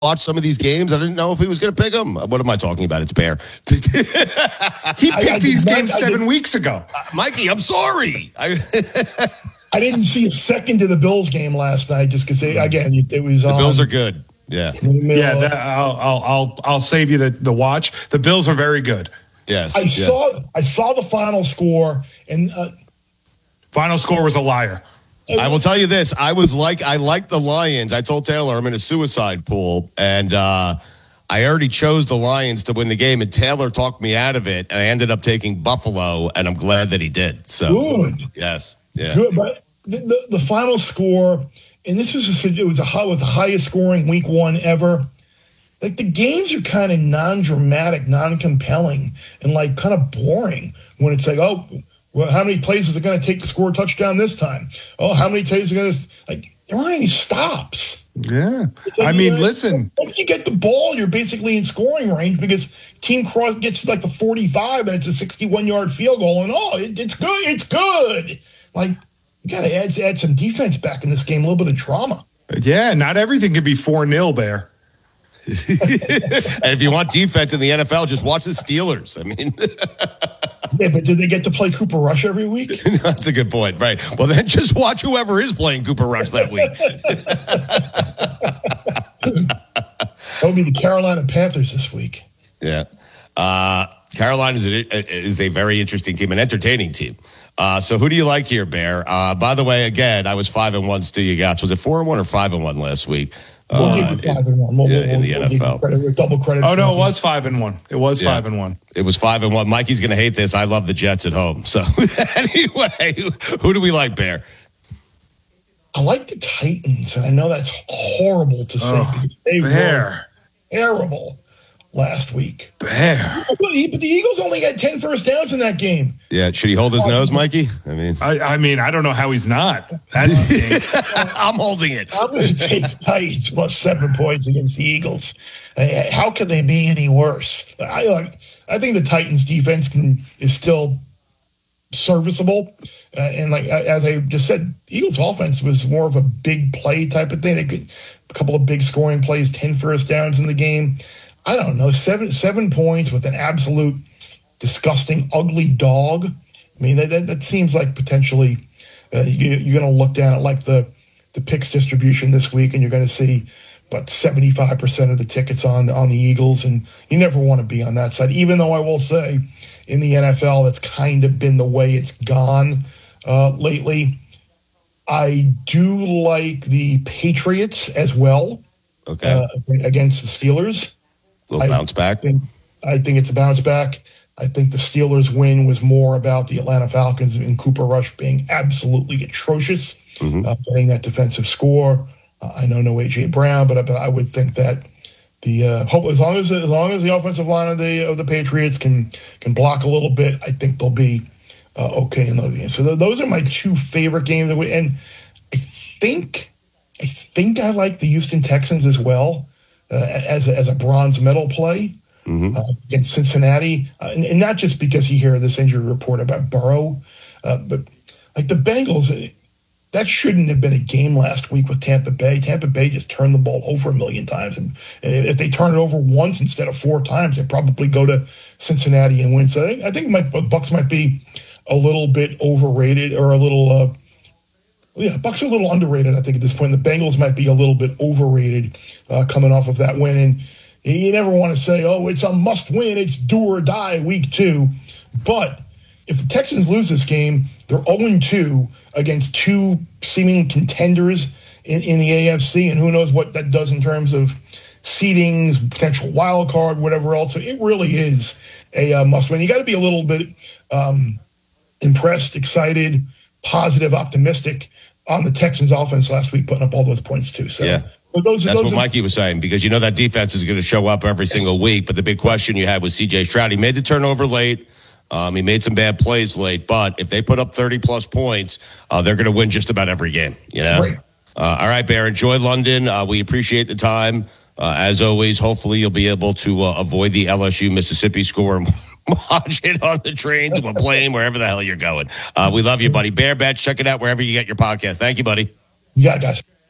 watch some of these games. I didn't know if he was going to pick them. What am I talking about? It's Bear. He picked these games 7 weeks ago. Mikey, I'm sorry. I didn't see a second of the Bills game last night just because, again, it was the on. Bills are good. Yeah. I'll save you the watch. The Bills are very good. Yes. I saw the final score, and final score was a liar. I will tell you this. I like the Lions. I told Taylor I'm in a suicide pool, and I already chose the Lions to win the game, and Taylor talked me out of it, and I ended up taking Buffalo, and I'm glad that he did. So good. Yes. Yeah. Good, but the final score, and this was the highest scoring week one ever. Like, the games are kind of non-dramatic, non-compelling, and like kind of boring when it's like, oh, well, how many plays is it going to take to score a touchdown this time? Oh, how many plays are going to, like, there aren't any stops. Yeah. Like, listen. Once you get the ball, you're basically in scoring range because Team Cross gets to like the 45 and it's a 61-yard field goal, and it's good. It's good. Like, you got to add some defense back in this game, a little bit of drama. Yeah, not everything can be 4-0, Bear. And if you want defense in the NFL, just watch the Steelers. I mean, yeah, but do they get to play Cooper Rush every week? That's a good point, right? Well, then just watch whoever is playing Cooper Rush that week. That would be the Carolina Panthers this week. Yeah, Carolina is a very interesting team, an entertaining team. So who do you like here, Bear? By the way, again, I was 5-1. Stu, you got, was it 4-1 or 5-1 last week? We'll give you 5-1. In the NFL. We'll double credit. Oh, no, it was 5-1. It was 5-1. It was 5-1. Mikey's going to hate this. I love the Jets at home. So anyway, who do we like, Bear? I like the Titans, and I know that's horrible to say. They were terrible last week. Bear. But the Eagles only got 10 first downs in that game. Yeah, should he hold his nose, Mikey? I mean, I don't know how he's not. That's I'm holding it. I'm going to take the Titans plus 7 points against the Eagles. How could they be any worse? I think the Titans defense is still serviceable. And like as I just said, Eagles offense was more of a big play type of thing. They could a couple of big scoring plays, 10 first downs in the game. I don't know, 7 points with an absolute disgusting, ugly dog. I mean, that seems like potentially you're going to look down at like the picks distribution this week, and you're going to see about 75% of the tickets on the Eagles, and you never want to be on that side. Even though I will say, in the NFL, that's kind of been the way it's gone lately. I do like the Patriots as well. Okay. Against the Steelers. Little bounce back. I think it's a bounce back. I think the Steelers' win was more about the Atlanta Falcons and Cooper Rush being absolutely atrocious, getting that defensive score. I know no A.J. Brown, but I would think that as long as the offensive line of the Patriots can block a little bit, I think they'll be okay in those games. So those are my two favorite games. And I think I like the Houston Texans as well as a bronze medal play against Cincinnati, and not just because you hear this injury report about Burrow, but like the Bengals. That shouldn't have been a game last week with Tampa Bay. Tampa Bay just turned the ball over a million times. And if they turn it over once instead of 4 times, they probably go to Cincinnati and win. So I think Bucs might be a little bit overrated, or a little Bucs are a little underrated, I think, at this point. The Bengals might be a little bit overrated coming off of that win. And you never want to say, oh, it's a must-win, it's do or die week 2. But if the Texans lose this game, they're 0-2 against 2 seeming contenders in the AFC, and who knows what that does in terms of seedings, potential wild card, whatever else. So it really is a must-win. You got to be a little bit impressed, excited, positive, optimistic on the Texans' offense last week, putting up all those points too. So yeah. That's what Mikey was saying, because you know that defense is going to show up every single week. But the big question you had was C.J. Stroud. He made the turnover late. He made some bad plays late, but if they put up 30-plus points, they're going to win just about every game. You know. Right. All right, Bear. Enjoy London. We appreciate the time. As always, hopefully you'll be able to avoid the LSU Mississippi score and watch it on the train to a plane, wherever the hell you're going. We love you, buddy. Bear Bets. Check it out wherever you get your podcast. Thank you, buddy. Yeah, guys.